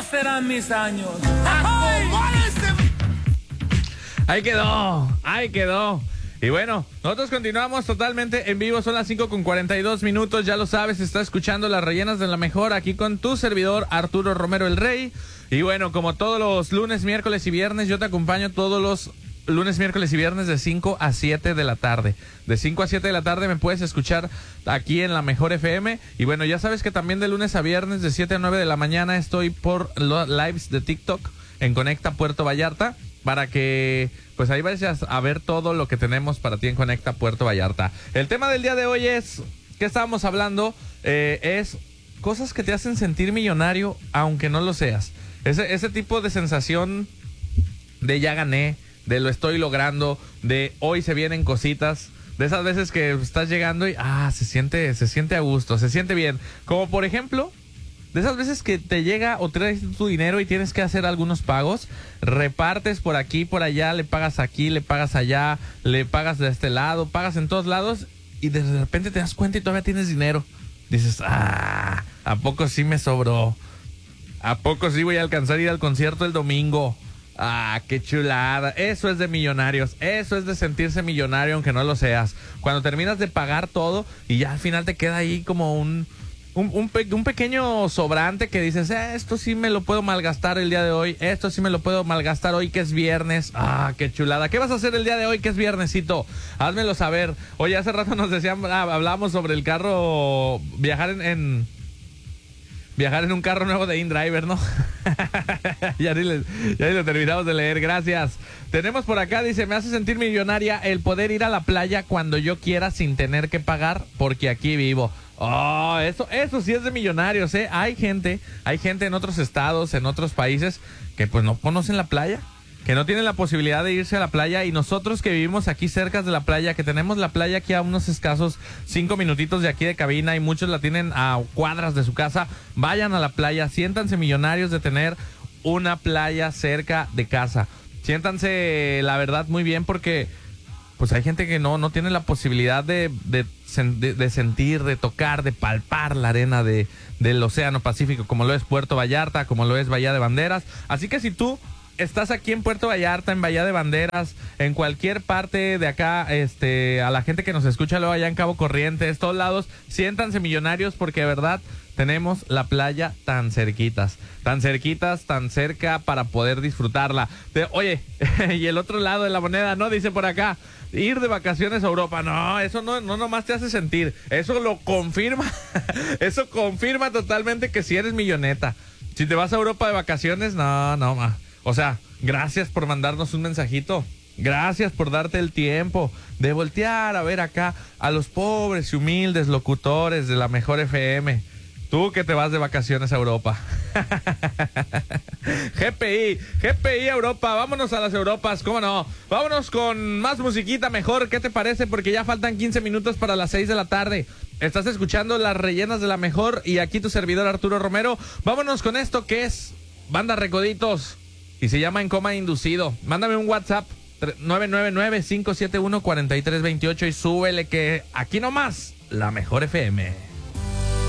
serán mis años. Ahí quedó, ahí quedó. Y bueno, nosotros continuamos totalmente en vivo, son las 5:42, ya lo sabes, está escuchando Las Rellenas de la Mejor aquí con tu servidor Arturo Romero el Rey. Y bueno, como todos los lunes, miércoles y viernes, yo te acompaño todos los lunes, miércoles y viernes de 5 a 7 de la tarde. De 5 a 7 de la tarde me puedes escuchar aquí en La Mejor FM. Y bueno, ya sabes que también de lunes a viernes de 7 a 9 de la mañana estoy por los lives de TikTok en Conecta Puerto Vallarta, para que pues ahí vayas a ver todo lo que tenemos para ti en Conecta Puerto Vallarta. El tema del día de hoy es, ¿qué estábamos hablando? Es cosas que te hacen sentir millonario aunque no lo seas. Ese tipo de sensación de ya gané, de lo estoy logrando, de hoy se vienen cositas, de esas veces que estás llegando y se siente a gusto, se siente bien. Como por ejemplo, de esas veces que te llega o traes tu dinero y tienes que hacer algunos pagos, repartes por aquí, por allá, le pagas aquí, le pagas allá, le pagas de este lado, pagas en todos lados y de repente te das cuenta y todavía tienes dinero. Dices, ¿a poco sí me sobró? ¿A poco sí voy a alcanzar a ir al concierto el domingo? Qué chulada. Eso es de millonarios. Eso es de sentirse millonario aunque no lo seas. Cuando terminas de pagar todo y ya al final te queda ahí como un pequeño sobrante que dices, esto sí me lo puedo malgastar el día de hoy, esto sí me lo puedo malgastar hoy que es viernes. Qué chulada. ¿Qué vas a hacer el día de hoy que es viernesito? Házmelo saber. Oye, hace rato nos decían, hablábamos sobre el carro, viajar en un carro nuevo de InDriver, ¿no? ya ni lo terminamos de leer, gracias. Tenemos por acá, dice, me hace sentir millonaria el poder ir a la playa cuando yo quiera sin tener que pagar porque aquí vivo. Eso sí es de millonarios, ¿eh? Hay gente en otros estados, en otros países que pues no conocen la playa, que no tienen la posibilidad de irse a la playa, y nosotros que vivimos aquí cerca de la playa, que tenemos la playa aquí a unos escasos 5 minutitos de aquí de cabina y muchos la tienen a cuadras de su casa, vayan a la playa, siéntanse millonarios de tener una playa cerca de casa. Siéntanse, la verdad, muy bien porque pues hay gente que no tiene la posibilidad de sentir, de tocar, de palpar la arena del Océano Pacífico, como lo es Puerto Vallarta, como lo es Bahía de Banderas. Así que si tú estás aquí en Puerto Vallarta, en Bahía de Banderas, en cualquier parte de acá, a la gente que nos escucha luego allá en Cabo Corrientes, todos lados, siéntanse millonarios porque de verdad tenemos la playa tan cerquitas, tan cerca para poder disfrutarla. Oye, y el otro lado de la moneda, ¿no? Dice por acá, ir de vacaciones a Europa. No, eso no nomás te hace sentir, eso lo confirma, eso confirma totalmente que si eres milloneta. Si te vas a Europa de vacaciones, no. O sea, gracias por mandarnos un mensajito. Gracias por darte el tiempo de voltear a ver acá a los pobres y humildes locutores de La Mejor FM. Tú que te vas de vacaciones a Europa. GPI Europa, vámonos a las Europas, ¿cómo no? Vámonos con más musiquita mejor, ¿qué te parece? Porque ya faltan 15 minutos para las 6 de la tarde. Estás escuchando Las Rellenas de la Mejor y aquí tu servidor Arturo Romero. Vámonos con esto que es Banda Recoditos y se llama En Coma Inducido. Mándame un WhatsApp 999-571-4328 y súbele que aquí nomás La Mejor FM.